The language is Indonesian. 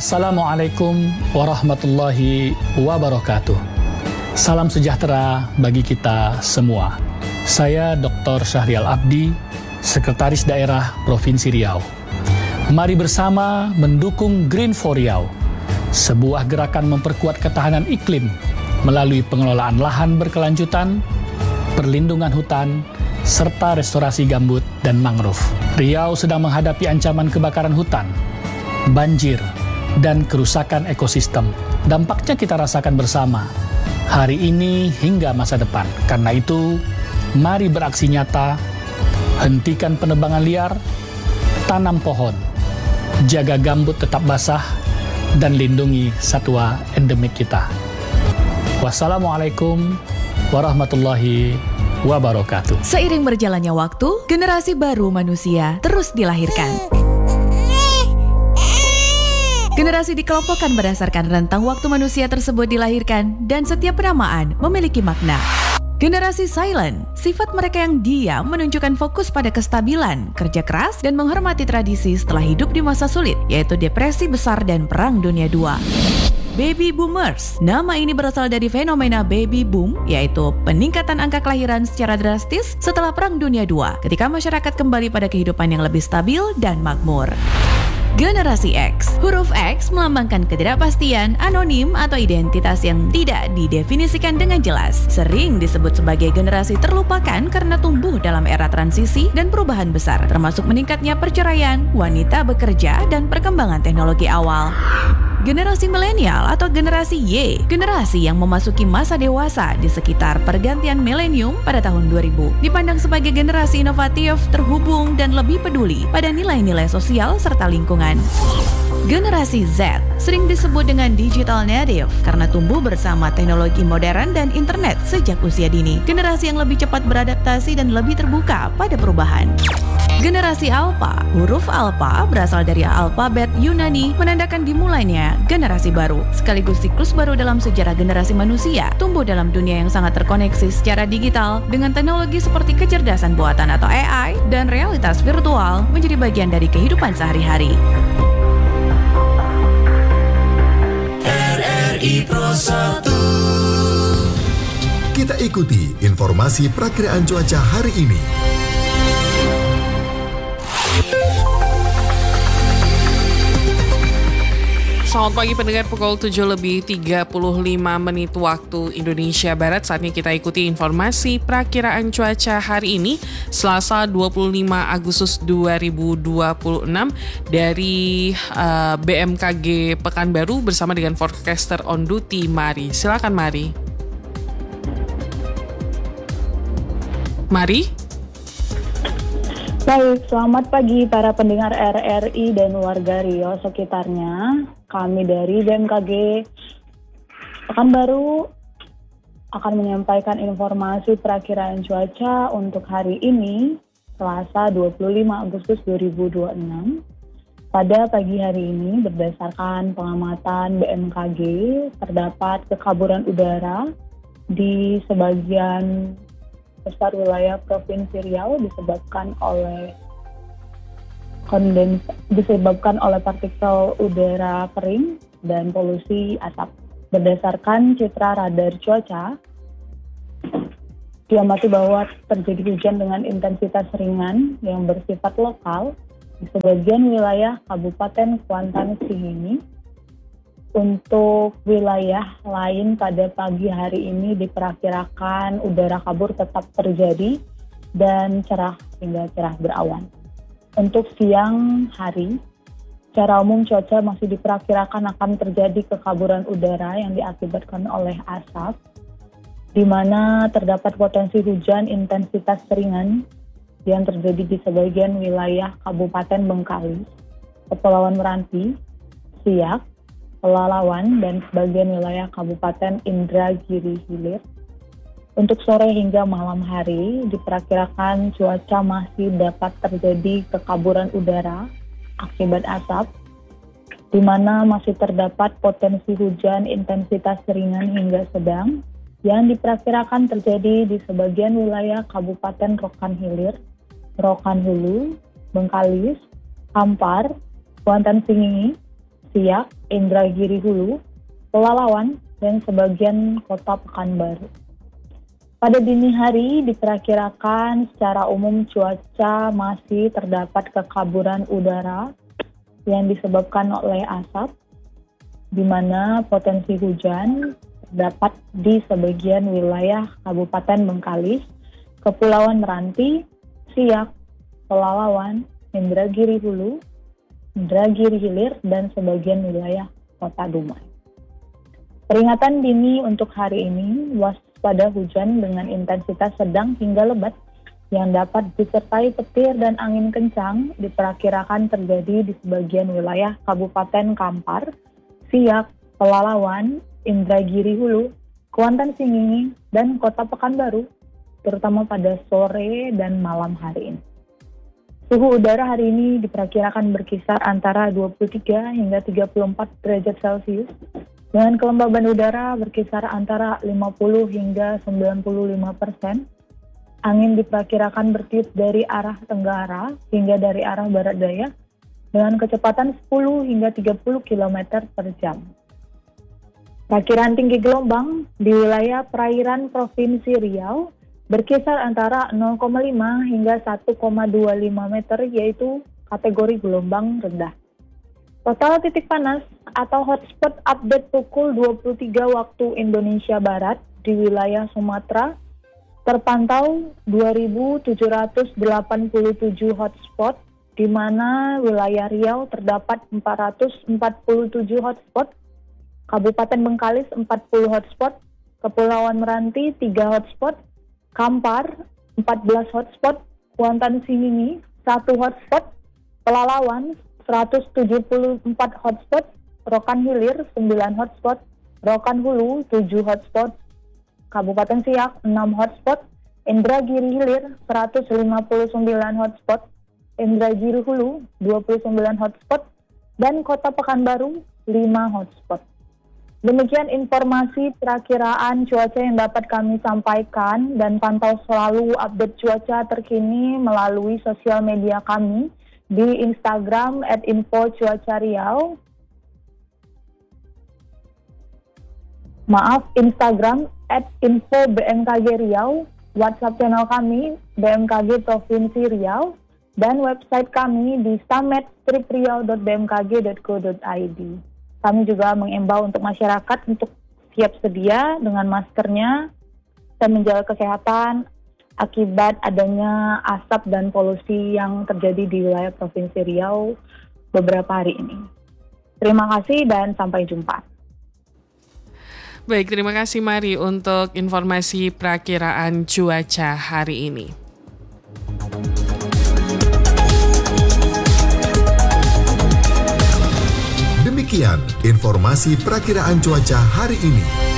Assalamualaikum warahmatullahi wabarakatuh. Salam sejahtera bagi kita semua. Saya Dr. Syahrial Abdi, Sekretaris Daerah Provinsi Riau. Mari bersama mendukung Green for Riau, sebuah gerakan memperkuat ketahanan iklim melalui pengelolaan lahan berkelanjutan, perlindungan hutan, serta restorasi gambut dan mangrove. Riau sedang menghadapi ancaman kebakaran hutan, banjir, dan kerusakan ekosistem. Dampaknya kita rasakan bersama, hari ini hingga masa depan. Karena itu, mari beraksi nyata, hentikan penebangan liar, tanam pohon, jaga gambut tetap basah, dan lindungi satwa endemik kita. Wassalamualaikum warahmatullahi wabarakatuh. Seiring berjalannya waktu, generasi baru manusia terus dilahirkan. Generasi dikelompokkan berdasarkan rentang waktu manusia tersebut dilahirkan dan setiap penamaan memiliki makna. Generasi silent, sifat mereka yang diam menunjukkan fokus pada kestabilan, kerja keras, dan menghormati tradisi setelah hidup di masa sulit, yaitu depresi besar dan Perang Dunia II. Baby Boomers, nama ini berasal dari fenomena baby boom, yaitu peningkatan angka kelahiran secara drastis setelah Perang Dunia II, ketika masyarakat kembali pada kehidupan yang lebih stabil dan makmur. Generasi X. Huruf X melambangkan ketidakpastian, anonim, atau identitas yang tidak didefinisikan dengan jelas. Sering disebut sebagai generasi terlupakan karena tumbuh dalam era transisi dan perubahan besar, termasuk meningkatnya perceraian, wanita bekerja, dan perkembangan teknologi awal. Generasi milenial atau generasi Y, generasi yang memasuki masa dewasa di sekitar pergantian milenium pada tahun 2000, dipandang sebagai generasi inovatif, terhubung, dan lebih peduli pada nilai-nilai sosial serta lingkungan. Generasi Z sering disebut dengan digital native karena tumbuh bersama teknologi modern dan internet sejak usia dini. Generasi yang lebih cepat beradaptasi dan lebih terbuka pada perubahan. Generasi Alpha, huruf Alpha berasal dari alfabet Yunani menandakan dimulainya generasi baru, sekaligus siklus baru dalam sejarah generasi manusia, tumbuh dalam dunia yang sangat terkoneksi secara digital dengan teknologi seperti kecerdasan buatan atau AI dan realitas virtual menjadi bagian dari kehidupan sehari-hari. RRI Pro 1. Kita ikuti informasi perakiraan cuaca hari ini. Selamat pagi pendengar, pukul 7:35 waktu Indonesia Barat. Saatnya kita ikuti informasi perakiraan cuaca hari ini, Selasa 25 Agustus 2026 dari BMKG Pekanbaru bersama dengan forecaster on duty Mari. Silakan Mari. Mari. Baik, selamat pagi para pendengar RRI dan warga Riau sekitarnya. Kami dari BMKG Pekanbaru akan menyampaikan informasi perakiraan cuaca untuk hari ini, Selasa 25 Agustus 2026. Pada pagi hari ini, berdasarkan pengamatan BMKG, terdapat kekaburan udara di sebagian besar wilayah Provinsi Riau disebabkan oleh partikel udara kering dan polusi asap. Berdasarkan citra radar cuaca, diamati bahwa terjadi hujan dengan intensitas ringan yang bersifat lokal di sebagian wilayah Kabupaten Kuantan Sihini. Untuk wilayah lain pada pagi hari ini diperkirakan udara kabur tetap terjadi dan cerah hingga cerah berawan. Untuk siang hari, secara umum cuaca masih diperkirakan akan terjadi kekaburan udara yang diakibatkan oleh asap, di mana terdapat potensi hujan intensitas ringan yang terjadi di sebagian wilayah Kabupaten Bengkalis, Kepulauan Meranti, Siak, Pelalawan, dan sebagian wilayah Kabupaten Indragiri Hilir. Untuk sore hingga malam hari, diperkirakan cuaca masih dapat terjadi kekaburan udara akibat asap, di mana masih terdapat potensi hujan intensitas ringan hingga sedang yang diperkirakan terjadi di sebagian wilayah Kabupaten Rokan Hilir, Rokan Hulu, Bengkalis, Kampar, Kuantan Singingi, Siak, Indragiri Hulu, Pelalawan, dan sebagian kota Pekanbaru. Pada dini hari diperkirakan secara umum cuaca masih terdapat kekaburan udara yang disebabkan oleh asap, di mana potensi hujan terdapat di sebagian wilayah Kabupaten Bengkalis, Kepulauan Meranti, Siak, Pelalawan, Indragiri Hulu, Indragiri Hilir, dan sebagian wilayah Kota Dumai. Peringatan dini untuk hari ini, waspada hujan dengan intensitas sedang hingga lebat yang dapat disertai petir dan angin kencang diperkirakan terjadi di sebagian wilayah Kabupaten Kampar, Siak, Pelalawan, Indragiri Hulu, Kuantan Singingi, dan Kota Pekanbaru, terutama pada sore dan malam hari ini. Suhu udara hari ini diperkirakan berkisar antara 23 hingga 34 derajat Celcius, dengan kelembaban udara berkisar antara 50 hingga 95%. Angin diperkirakan bertiup dari arah tenggara hingga dari arah barat daya dengan kecepatan 10 hingga 30 km per jam. Perkiraan tinggi gelombang di wilayah perairan Provinsi Riau berkisar antara 0,5 hingga 1,25 meter, yaitu kategori gelombang rendah. Total titik panas atau hotspot update pukul 23 waktu Indonesia Barat di wilayah Sumatera terpantau 2.787 hotspot, di mana wilayah Riau terdapat 447 hotspot, Kabupaten Bengkalis 40 hotspot, Kepulauan Meranti 3 hotspot, Kampar 14 hotspot, Kuantan Singingi 1 hotspot, Pelalawan 174 hotspot, Rokan Hilir 9 hotspot, Rokan Hulu 7 hotspot, Kabupaten Siak 6 hotspot, Indragiri Hilir 159 hotspot, Indragiri Hulu 29 hotspot, dan Kota Pekanbaru 5 hotspot. Demikian informasi perakiraan cuaca yang dapat kami sampaikan, dan pantau selalu update cuaca terkini melalui sosial media kami di Instagram @info_cuaca_riau. Instagram @info_bmkg_riau, WhatsApp channel kami BMKG Provinsi Riau, dan website kami di samet-riau.bmkg.go.id. Kami juga mengimbau untuk masyarakat untuk siap sedia dengan maskernya dan menjaga kesehatan akibat adanya asap dan polusi yang terjadi di wilayah Provinsi Riau beberapa hari ini. Terima kasih dan sampai jumpa. Baik, terima kasih Mari untuk informasi perakiraan cuaca hari ini. Demikian informasi perakiraan cuaca hari ini.